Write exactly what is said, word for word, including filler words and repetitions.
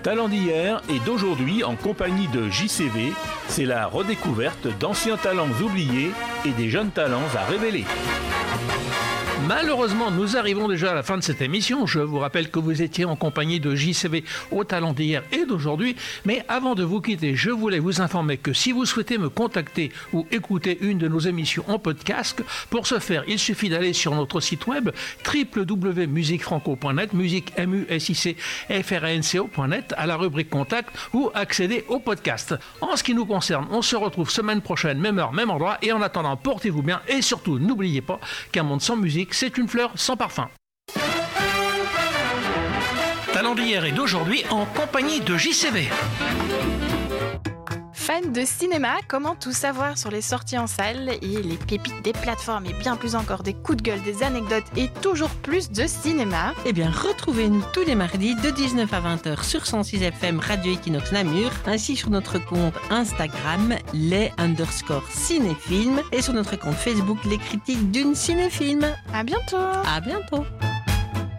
Talents d'hier et d'aujourd'hui en compagnie de J C V, c'est la redécouverte d'anciens talents oubliés et des jeunes talents à révéler. Malheureusement, nous arrivons déjà à la fin de cette émission. Je vous rappelle que vous étiez en compagnie de J C V au Talent d'hier et d'aujourd'hui. Mais avant de vous quitter, je voulais vous informer que si vous souhaitez me contacter ou écouter une de nos émissions en podcast, pour ce faire, il suffit d'aller sur notre site web w w w point musique franco point net, musique M U S I C F R A N C O point net, à la rubrique Contact ou accéder au podcast. En ce qui nous concerne, on se retrouve semaine prochaine, même heure, même endroit. Et en attendant, portez-vous bien et surtout, n'oubliez pas qu'un monde sans musique, c'est une fleur sans parfum. Talent d'hier et d'aujourd'hui en compagnie de J C V. Fan de cinéma, comment tout savoir sur les sorties en salle et les pépites des plateformes et bien plus encore des coups de gueule, des anecdotes et toujours plus de cinéma? Eh bien, retrouvez-nous tous les mardis de dix-neuf à vingt heures sur cent six F M Radio Equinox Namur, ainsi sur notre compte Instagram, les underscore cinéfilms, et sur notre compte Facebook, les critiques d'une cinéfilm. À bientôt. À bientôt.